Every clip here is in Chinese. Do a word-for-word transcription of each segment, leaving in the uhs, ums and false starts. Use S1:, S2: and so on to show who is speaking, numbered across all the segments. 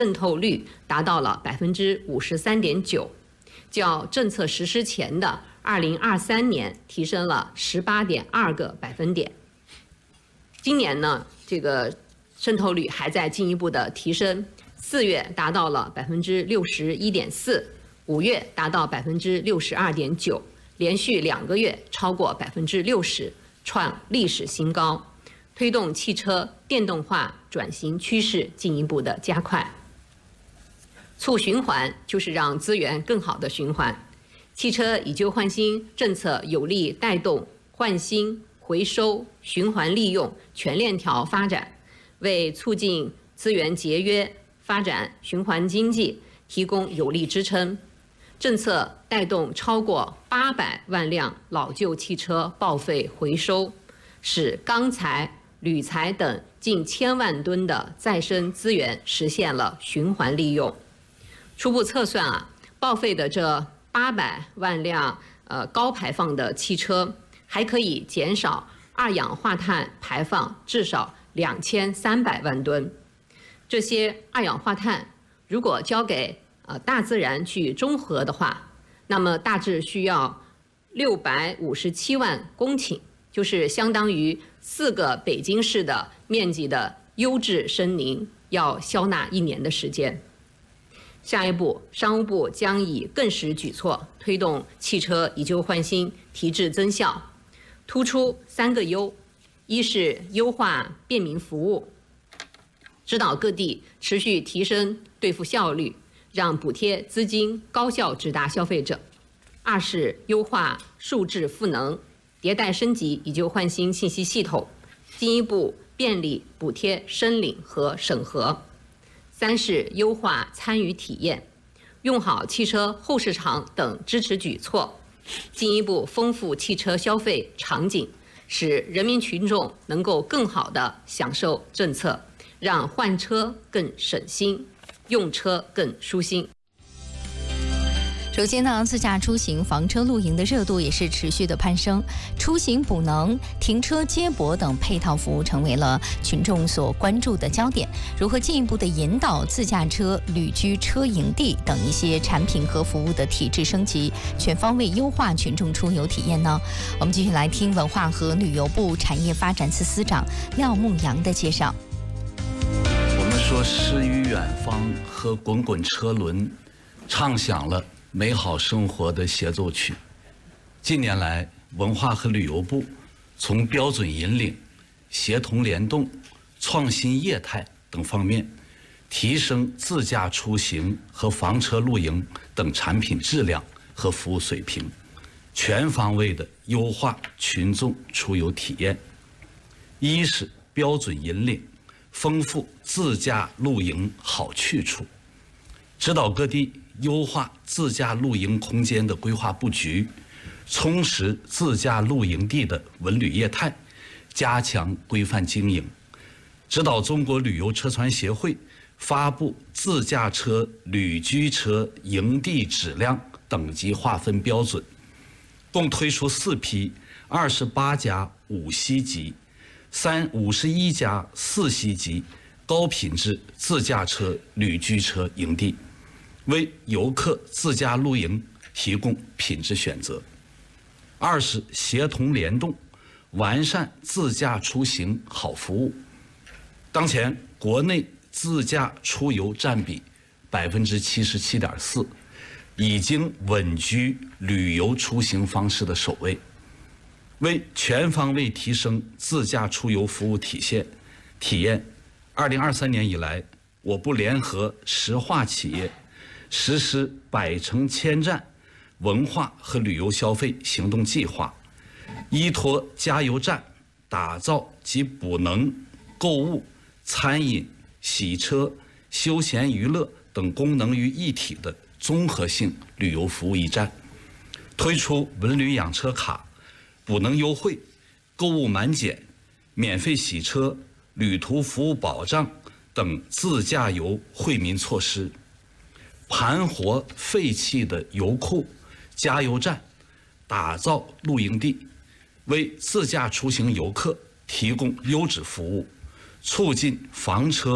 S1: 渗透率达到了百分之五十三点九，较政策实施前的二零二三年提升了十八点二个百分点。今年呢，这个渗透率还在进一步的提升，四月达到了百分之六十一点四，五月达到百分之六十二点九，连续两个月超过百分之六十，创历史新高，推动汽车电动化转型趋势进一步的加快。促循环就是让资源更好的循环，汽车以旧换新政策有力带动换新、回收、循环利用全链条发展，为促进资源节约、发展循环经济提供有力支撑。政策带动超过八百万辆老旧汽车报废回收，使钢材、铝材等近千万吨的再生资源实现了循环利用。初步测算啊，报废的这八百万辆呃高排放的汽车，还可以减少二氧化碳排放至少两千三百万吨。这些二氧化碳如果交给呃大自然去中和的话，那么大致需要六百五十七万公顷，就是相当于四个北京市的面积的优质森林，要消纳一年的时间。下一步，商务部将以更实举措推动汽车以旧换新提质增效，突出三个优：一是优化便民服务，指导各地持续提升兑付效率，让补贴资金高效直达消费者；二是优化数字赋能，迭代升级以旧换新信息系统，进一步便利补贴申领和审核；三是优化参与体验，用好汽车后市场等支持举措，进一步丰富汽车消费场景，使人民群众能够更好地享受政策，让换车更省心，用车更舒心。
S2: 首先呢，自驾出行、房车露营的热度也是持续的攀升，出行补能、停车接驳等配套服务成为了群众所关注的焦点。如何进一步的引导自驾车、旅居车营地等一些产品和服务的体制升级，全方位优化群众出游体验呢？我们继续来听文化和旅游部产业发展司司长廖牧阳的介绍。
S3: 我们说诗与远方和滚滚车轮，唱响了美好生活的协奏曲。近年来，文化和旅游部从标准引领、协同联动、创新业态等方面，提升自驾出行和房车露营等产品质量和服务水平，全方位的优化群众出游体验。一是标准引领，丰富自驾露营好去处，指导各地优化自驾露营空间的规划布局，充实自驾露营地的文旅业态，加强规范经营，指导中国旅游车船协会发布自驾车、旅居车营地质量等级划分标准，共推出四批二十八家五星级、三五十一家四星级高品质自驾车、旅居车营地，为游客自驾露营提供品质选择。二是协同联动，完善自驾出行好服务。当前国内自驾出游占比百分之七十七点四，已经稳居旅游出行方式的首位。为全方位提升自驾出游服务体现体验，二零二三年以来，我部联合石化企业实施百城千站文化和旅游消费行动计划，依托加油站打造集补能、购物、餐饮、洗车、休闲娱乐等功能于一体的综合性旅游服务驿站，推出文旅养车卡、补能优惠、购物满减、免费洗车、旅途服务保障等自驾游惠民措施，盘活废弃的油库、加油站，打造露营地，为自驾出行游客提供优质服务，促进房车、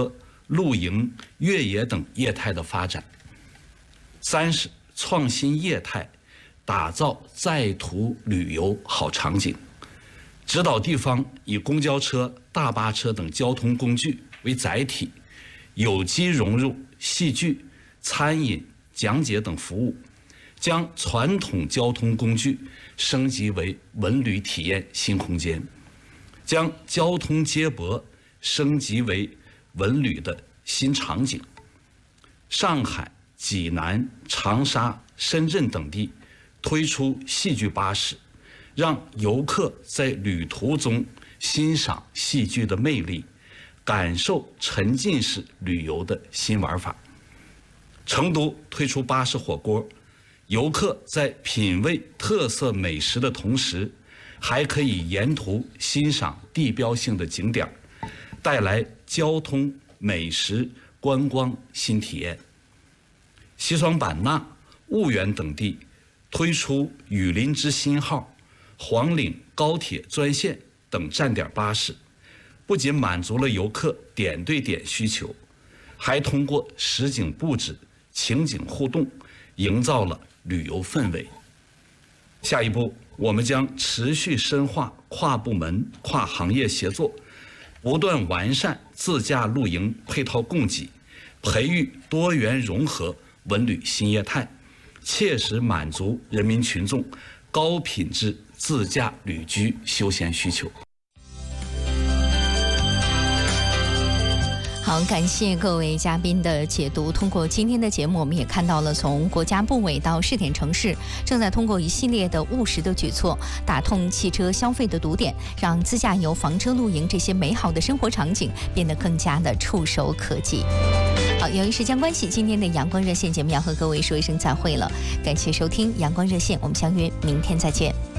S3: 露营、越野等业态的发展。三是创新业态，打造在途旅游好场景，指导地方以公交车、大巴车等交通工具为载体，有机融入戏剧、餐饮、讲解等服务，将传统交通工具升级为文旅体验新空间，将交通接驳升级为文旅的新场景。上海、济南、长沙、深圳等地推出戏剧巴士，让游客在旅途中欣赏戏剧的魅力，感受沉浸式旅游的新玩法。成都推出巴士火锅，游客在品味特色美食的同时，还可以沿途欣赏地标性的景点，带来交通、美食、观光新体验。西双版纳、婺源等地推出雨林之星号、黄岭高铁专线等站点巴士，不仅满足了游客点对点需求，还通过实景布置、情景互动，营造了旅游氛围。下一步，我们将持续深化跨部门、跨行业协作，不断完善自驾露营配套供给，培育多元融合文旅新业态，切实满足人民群众高品质自驾旅居休闲需求。
S2: 好，感谢各位嘉宾的解读。通过今天的节目，我们也看到了从国家部委到试点城市，正在通过一系列的务实的举措，打通汽车消费的堵点，让自驾游、房车露营这些美好的生活场景变得更加的触手可及。好，由于时间关系，今天的阳光热线节目要和各位说一声再会了。感谢收听阳光热线，我们相约明天再见。